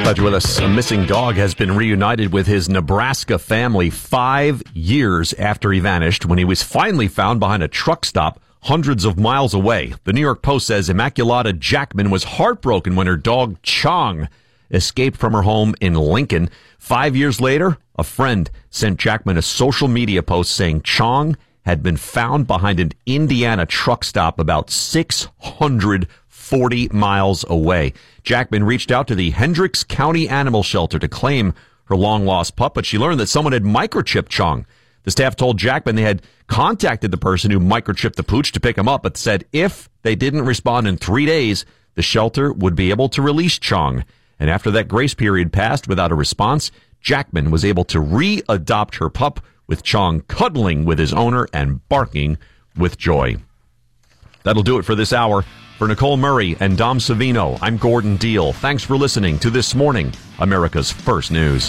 Glad you're with us. A missing dog has been reunited with his Nebraska family 5 years after he vanished when he was finally found behind a truck stop hundreds of miles away. The New York Post says Immaculata Jackman was heartbroken when her dog Chong escaped from her home in Lincoln. 5 years later, a friend sent Jackman a social media post saying Chong had been found behind an Indiana truck stop about 640 miles away. Jackman reached out to the Hendricks County Animal Shelter to claim her long-lost pup, but she learned that someone had microchipped Chong. The staff told Jackman they had contacted the person who microchipped the pooch to pick him up, but said if they didn't respond in 3 days, the shelter would be able to release Chong. And after that grace period passed without a response, Jackman was able to re-adopt her pup, with Chong cuddling with his owner and barking with joy. That'll do it for this hour. For Nicole Murray and Dom Savino, I'm Gordon Deal. Thanks for listening to This Morning, America's First News.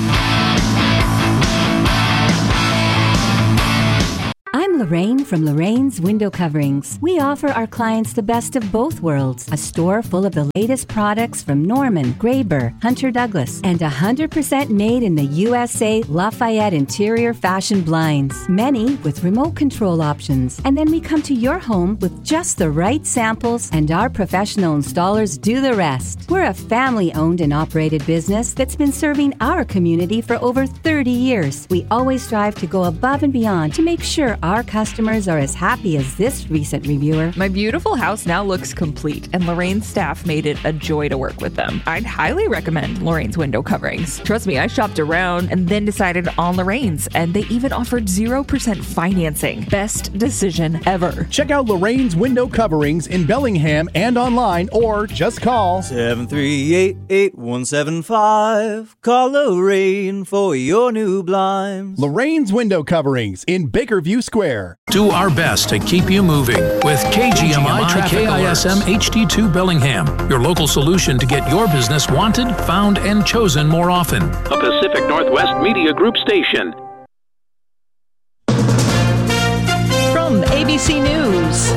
I'm Lorraine from Lorraine's Window Coverings. We offer our clients the best of both worlds. A store full of the latest products from Norman, Graber, Hunter Douglas, and 100% made in the USA Lafayette interior fashion blinds. Many with remote control options. And then we come to your home with just the right samples, and our professional installers do the rest. We're a family-owned and operated business that's been serving our community for over 30 years. We always strive to go above and beyond to make sure our customers are as happy as this recent reviewer. My beautiful house now looks complete, and Lorraine's staff made it a joy to work with them. I'd highly recommend Lorraine's Window Coverings. Trust me, I shopped around and then decided on Lorraine's, and they even offered 0% financing. Best decision ever. Check out Lorraine's Window Coverings in Bellingham and online, or just call 738-8175. Call Lorraine for your new blinds. Lorraine's Window Coverings in Bakerview Square. Do our best to keep you moving with KGMI KISM HD2 Bellingham, your local solution to get your business wanted, found, and chosen more often. A Pacific Northwest Media Group station. From ABC News,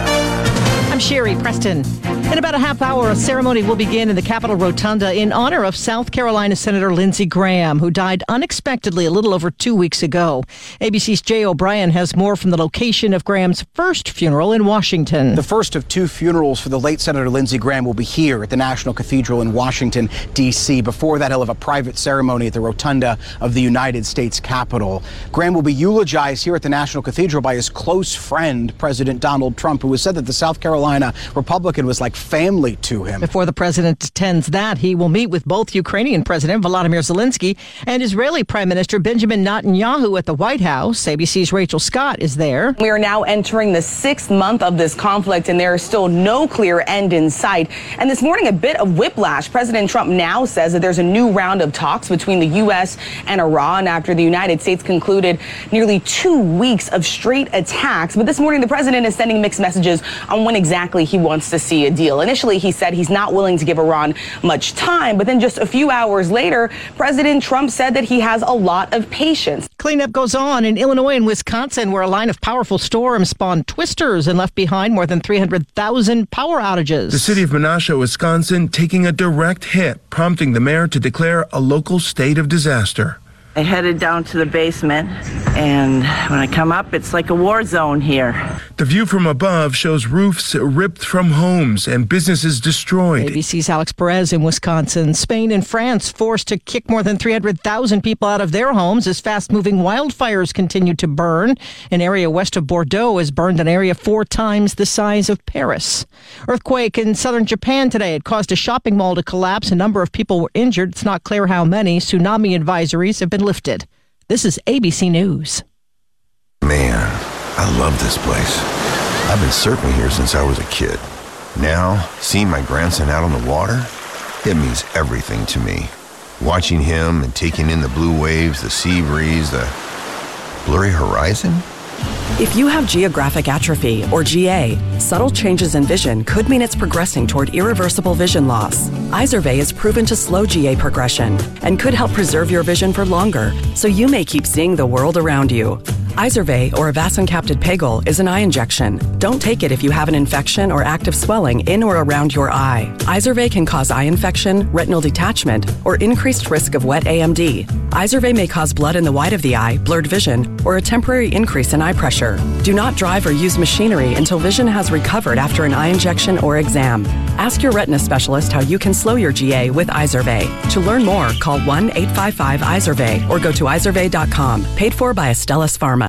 I'm Sherry Preston. In about a half hour, a ceremony will begin in the Capitol Rotunda in honor of South Carolina Senator Lindsey Graham, who died unexpectedly a little over 2 weeks ago. ABC's Jay O'Brien has more from the location of Graham's first funeral in Washington. The first of two funerals for the late Senator Lindsey Graham will be here at the National Cathedral in Washington, D.C. Before that, he'll have a private ceremony at the Rotunda of the United States Capitol. Graham will be eulogized here at the National Cathedral by his close friend, President Donald Trump, who has said that the South Carolina Republican was like family to him. Before the president attends that, he will meet with both Ukrainian President Volodymyr Zelensky and Israeli Prime Minister Benjamin Netanyahu at the White House. ABC's Rachel Scott is there. We are now entering the 6th month of this conflict, and there is still no clear end in sight. And this morning, a bit of whiplash. President Trump now says that there's a new round of talks between the U.S. and Iran after the United States concluded nearly 2 weeks of straight attacks. But this morning, the president is sending mixed messages on when exactly he wants to see a deal. Initially, he said he's not willing to give Iran much time, but then just a few hours later, President Trump said that he has a lot of patience. Cleanup goes on in Illinois and Wisconsin, where a line of powerful storms spawned twisters and left behind more than 300,000 power outages. The city of Menasha, Wisconsin, taking a direct hit, prompting the mayor to declare a local state of disaster. I headed down to the basement, and when I come up, it's like a war zone here. The view from above shows roofs ripped from homes and businesses destroyed. ABC's Alex Perez in Wisconsin. Spain and France forced to kick more than 300,000 people out of their homes as fast-moving wildfires continue to burn. An area west of Bordeaux has burned an area 4 times the size of Paris. Earthquake in southern Japan today. It caused a shopping mall to collapse. A number of people were injured. It's not clear how many. Tsunami advisories have been lifted. This is ABC News. Man, I love this place. I've been surfing here since I was a kid. Now, seeing my grandson out on the water, it means everything to me. Watching him and taking in the blue waves, the sea breeze, the blurry horizon. If you have geographic atrophy, or GA, subtle changes in vision could mean it's progressing toward irreversible vision loss. Izervay is proven to slow GA progression and could help preserve your vision for longer, so you may keep seeing the world around you. Izervay, or avacincaptad pegol, is an eye injection. Don't take it if you have an infection or active swelling in or around your eye. Izervay can cause eye infection, retinal detachment, or increased risk of wet AMD. Izervay may cause blood in the white of the eye, blurred vision, or a temporary increase in eye pressure. Do not drive or use machinery until vision has recovered after an eye injection or exam. Ask your retina specialist how you can slow your GA with Izervay. To learn more, call 1-855-IZERVAY or go to izervay.com. Paid for by Astellas Pharma.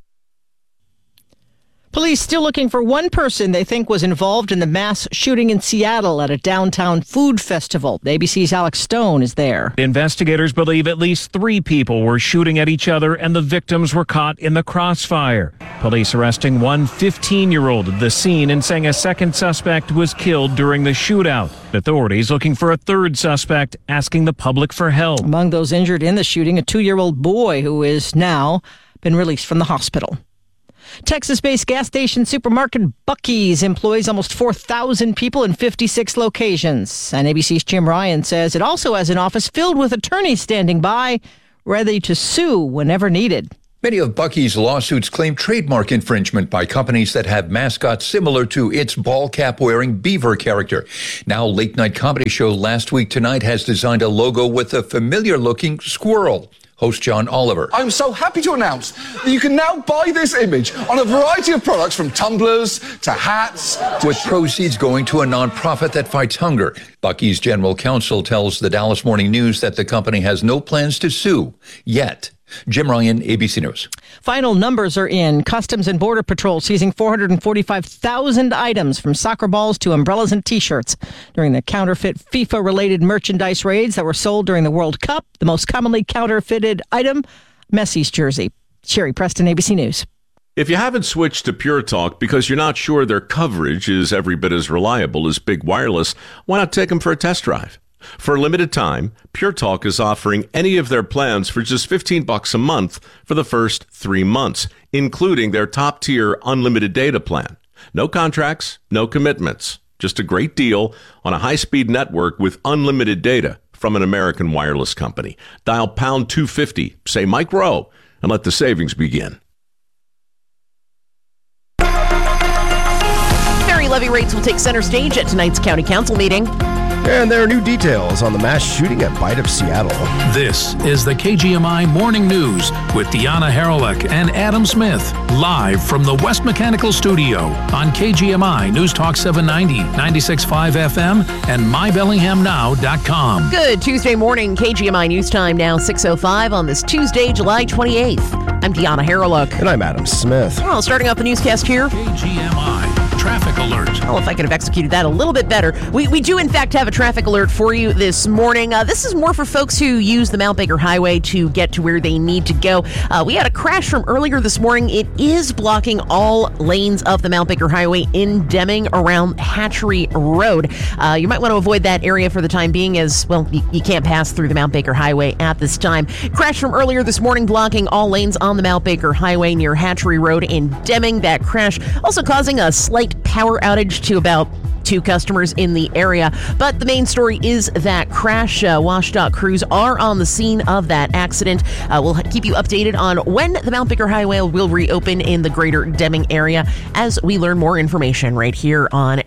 Police still looking for one person they think was involved in the mass shooting in Seattle at a downtown food festival. ABC's Alex Stone is there. Investigators believe at least 3 people were shooting at each other and the victims were caught in the crossfire. Police arresting one 15-year-old at the scene and saying a second suspect was killed during the shootout. Authorities looking for a third suspect, asking the public for help. Among those injured in the shooting, a 2-year-old boy who is now been released from the hospital. Texas-based gas station supermarket Buc-ee's employs almost 4,000 people in 56 locations. And ABC's Jim Ryan says it also has an office filled with attorneys standing by, ready to sue whenever needed. Many of Buc-ee's lawsuits claim trademark infringement by companies that have mascots similar to its ball cap-wearing beaver character. Now, late-night comedy show Last Week Tonight has designed a logo with a familiar-looking squirrel. Host John Oliver. I'm so happy to announce that you can now buy this image on a variety of products from tumblers to hats. With proceeds going to a nonprofit that fights hunger. Buc-ee's general counsel tells the Dallas Morning News that the company has no plans to sue yet. Jim Ryan, ABC News. Final numbers are in. Customs and Border Patrol seizing 445,000 items from soccer balls to umbrellas and T-shirts during the counterfeit FIFA-related merchandise raids that were sold during the World Cup. The most commonly counterfeited item, Messi's jersey. Sherry Preston, ABC News. If you haven't switched to Pure Talk because you're not sure their coverage is every bit as reliable as Big Wireless, why not take them for a test drive? For a limited time, Pure Talk is offering any of their plans for just $15 a month for the first 3 months, including their top-tier unlimited data plan. No contracts, no commitments. Just a great deal on a high-speed network with unlimited data from an American wireless company. Dial pound 250, say Mike Rowe, and let the savings begin. Ferry levy rates will take center stage at tonight's County Council meeting. And there are new details on the mass shooting at Bite of Seattle. This is the KGMI Morning News with Deanna Haralick and Adam Smith, live from the West Mechanical Studio on KGMI News Talk 790, 96.5 FM, and mybellinghamnow.com. Good Tuesday morning, KGMI News Time now 6:05 on this Tuesday, July 28th. I'm Deanna Haralick. And I'm Adam Smith. Well, starting off the newscast here. KGMI traffic alert. Well, if I could have executed that a little bit better. We do, in fact, have a traffic alert for you this morning. This is more for folks who use the Mount Baker Highway to get to where they need to go. We had a crash from earlier this morning. It is blocking all lanes of the Mount Baker Highway in Deming around Hatchery Road. You might want to avoid that area for the time being as, well, you can't pass through the Mount Baker Highway at this time. Crash from earlier this morning blocking all lanes on the Mount Baker Highway near Hatchery Road in Deming. That crash also causing a slight power outage to about 2 customers in the area. But the main story is that crash. WashDOT crews are on the scene of that accident. We'll keep you updated on when the Mount Baker Highway will reopen in the greater Deming area as we learn more information right here on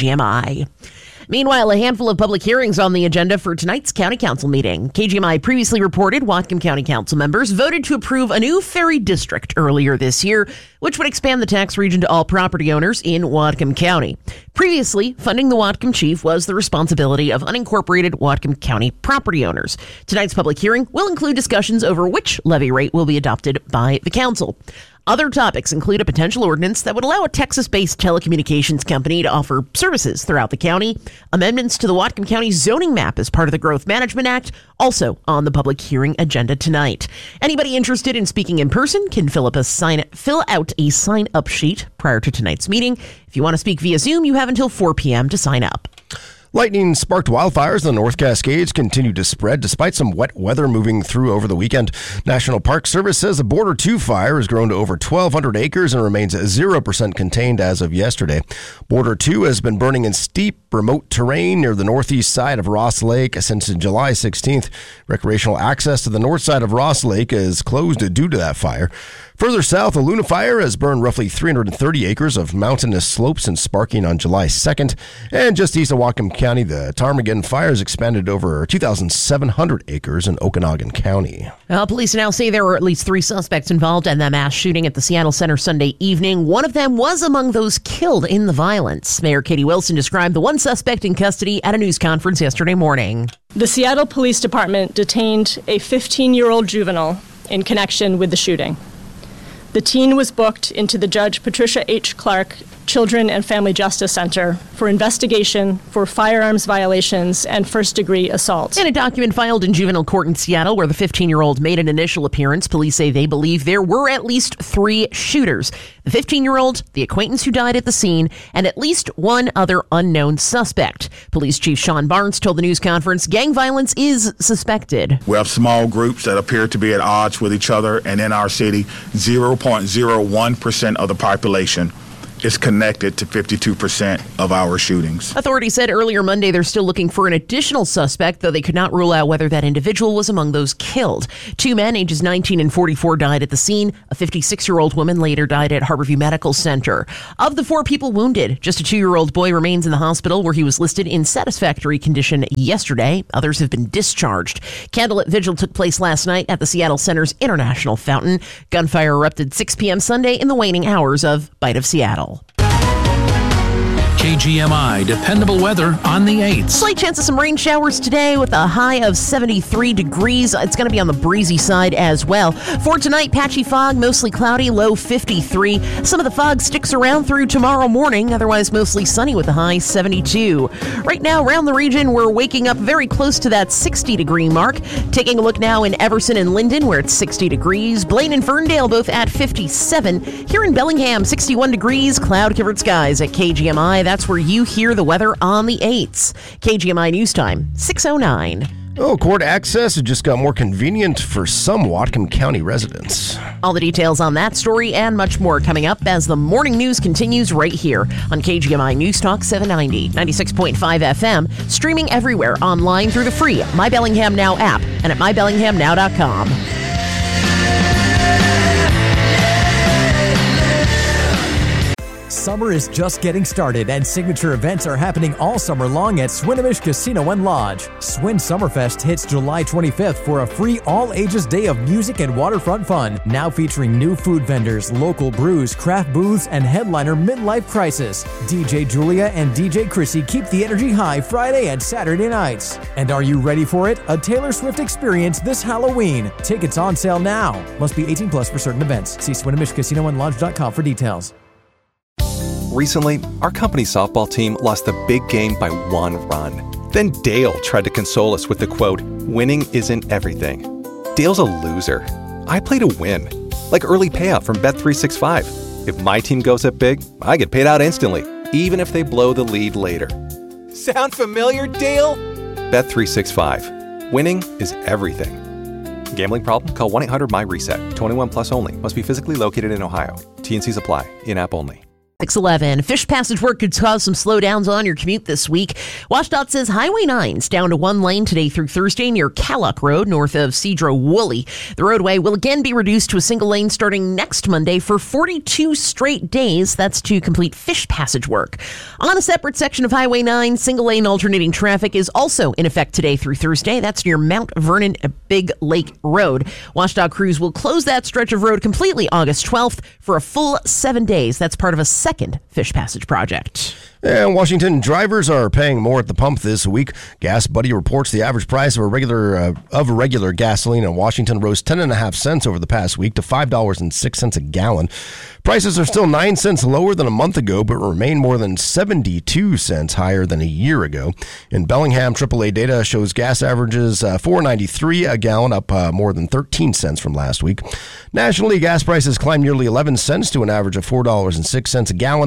KGMI. Meanwhile, a handful of public hearings on the agenda for tonight's County Council meeting. KGMI previously reported Whatcom County Council members voted to approve a new ferry district earlier this year, which would expand the tax region to all property owners in Whatcom County. Previously, funding the Whatcom chief was the responsibility of unincorporated Whatcom County property owners. Tonight's public hearing will include discussions over which levy rate will be adopted by the council. Other topics include a potential ordinance that would allow a Texas-based telecommunications company to offer services throughout the county, amendments to the Whatcom County zoning map as part of the Growth Management Act, also on the public hearing agenda tonight. Anybody interested in speaking in person can fill out a sign-up sheet prior to tonight's meeting. If you want to speak via Zoom, you have until 4 p.m. to sign up. Lightning-sparked wildfires in the North Cascades continue to spread despite some wet weather moving through over the weekend. National Park Service says the Border 2 fire has grown to over 1,200 acres and remains 0% contained as of yesterday. Border 2 has been burning in steep, remote terrain near the northeast side of Ross Lake since July 16th. Recreational access to the north side of Ross Lake is closed due to that fire. Further south, the Luna Fire has burned roughly 330 acres of mountainous slopes since sparking on July 2nd. And just east of Whatcom County, the Ptarmigan Fire has expanded over 2,700 acres in Okanagan County. Police now say there were at least 3 suspects involved in the mass shooting at the Seattle Center Sunday evening. One of them was among those killed in the violence. Mayor Katie Wilson described the one suspect in custody at a news conference yesterday morning. The Seattle Police Department detained a 15-year-old juvenile in connection with the shooting. The teen was booked into the Judge Patricia H. Clark Children and Family Justice Center for investigation for firearms violations and first-degree assault. In a document filed in juvenile court in Seattle where the 15-year-old made an initial appearance, police say they believe there were at least 3 shooters. The 15-year-old, the acquaintance who died at the scene, and at least one other unknown suspect. Police Chief Sean Barnes told the news conference gang violence is suspected. We have small groups that appear to be at odds with each other, and in our city, 0.01% of the population is connected to 52% of our shootings. Authorities said earlier Monday they're still looking for an additional suspect, though they could not rule out whether that individual was among those killed. 2 men, ages 19 and 44, died at the scene. A 56-year-old woman later died at Harborview Medical Center. Of the 4 people wounded, just a 2-year-old boy remains in the hospital where he was listed in satisfactory condition yesterday. Others have been discharged. Candlelit Vigil took place last night at the Seattle Center's International Fountain. Gunfire erupted 6 p.m. Sunday in the waning hours of Bite of Seattle. KGMI dependable weather on the 8th. Slight chance of some rain showers today with a high of 73 degrees. It's going to be on the breezy side as well. For tonight, patchy fog, mostly cloudy, low 53. Some of the fog sticks around through tomorrow morning, otherwise mostly sunny with a high 72. Right now, around the region, we're waking up very close to that 60-degree mark. Taking a look now in Everson and Linden, where it's 60 degrees. Blaine and Ferndale both at 57. Here in Bellingham, 61 degrees, cloud-covered skies at KGMI. That's where you hear the weather on the 8th. KGMI News Time, 6:09. Court access has just got more convenient for some Whatcom County residents. All the details on that story and much more coming up as the morning news continues right here on KGMI News Talk 790, 96.5 FM, streaming everywhere online through the free My Bellingham Now app and at mybellinghamnow.com. Summer is just getting started, and signature events are happening all summer long at Swinomish Casino and Lodge. Swin Summerfest hits July 25th for a free all-ages day of music and waterfront fun, now featuring new food vendors, local brews, craft booths, and headliner Midlife Crisis. DJ Julia and DJ Chrissy keep the energy high Friday and Saturday nights. And are you ready for it? A Taylor Swift experience this Halloween. Tickets on sale now. Must be 18 plus for certain events. See SwinomishCasinoandLodge.com for details. Recently, our company's softball team lost the big game by 1 run. Then Dale tried to console us with the quote, "Winning isn't everything." Dale's a loser. I play to win. Like early payout from Bet365. If my team goes up big, I get paid out instantly, even if they blow the lead later. Sound familiar, Dale? Bet365. Winning is everything. Gambling problem? Call 1-800-MY-RESET. 21 plus only. Must be physically located in Ohio. T&Cs apply. In-app only. 611. Fish passage work could cause some slowdowns on your commute this week. WashDOT says Highway 9's down to 1 lane today through Thursday near Calluck Road, north of Cedro-Woolley. The roadway will again be reduced to a single lane starting next Monday for 42 straight days. That's to complete fish passage work. On a separate section of Highway 9, single lane alternating traffic is also in effect today through Thursday. That's near Mount Vernon Big Lake Road. WashDOT crews will close that stretch of road completely August 12th for a full 7 days. That's part of a second fish passage project. And Washington drivers are paying more at the pump this week. Gas Buddy reports the average price of regular gasoline in Washington rose 10.5 cents over the past week to $5.06 a gallon. Prices are still 9 cents lower than a month ago, but remain more than 72 cents higher than a year ago. In Bellingham, AAA data shows gas averages $4.93 a gallon, up more than 13 cents from last week. Nationally, gas prices climbed nearly 11 cents to an average of $4.06 a gallon.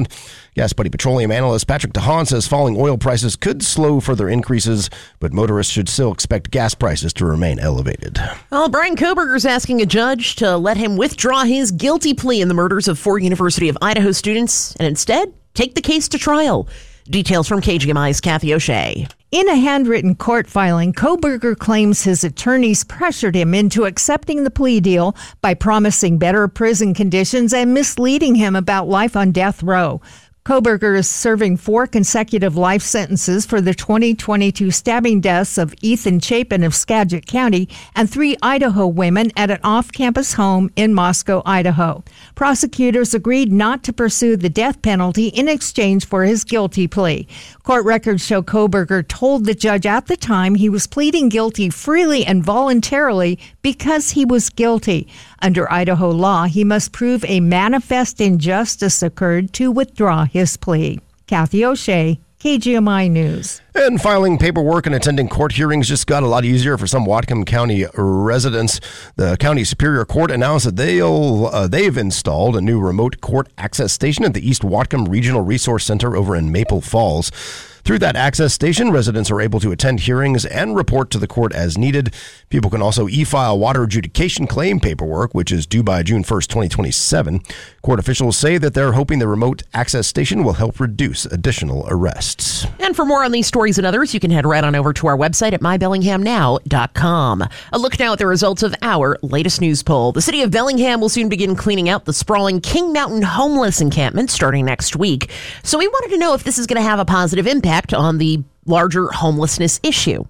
Gas Buddy petroleum analyst Patrick DeHaan says falling oil prices could slow further increases, but motorists should still expect gas prices to remain elevated. Well, Brian Kohberger's asking a judge to let him withdraw his guilty plea in the murders of 4 University of Idaho students and instead take the case to trial. Details from KGMI's Kathy O'Shea. In a handwritten court filing, Kohberger claims his attorneys pressured him into accepting the plea deal by promising better prison conditions and misleading him about life on death row. Kohberger is serving 4 consecutive life sentences for the 2022 stabbing deaths of Ethan Chapin of Skagit County and 3 Idaho women at an off-campus home in Moscow, Idaho. Prosecutors agreed not to pursue the death penalty in exchange for his guilty plea. Court records show Kohberger told the judge at the time he was pleading guilty freely and voluntarily because he was guilty. Under Idaho law, he must prove a manifest injustice occurred to withdraw his plea. Kathy O'Shea, KGMI News. And filing paperwork and attending court hearings just got a lot easier for some Whatcom County residents. The County Superior Court announced that they've installed a new remote court access station at the East Whatcom Regional Resource Center over in Maple Falls. Through that access station, residents are able to attend hearings and report to the court as needed. People can also e-file water adjudication claim paperwork, which is due by June 1st, 2027. Court officials say that they're hoping the remote access station will help reduce additional arrests. And for more on these stories and others, you can head right on over to our website at mybellinghamnow.com. A look now at the results of our latest news poll. The city of Bellingham will soon begin cleaning out the sprawling King Mountain homeless encampment starting next week. So we wanted to know if this is going to have a positive impact on the larger homelessness issue.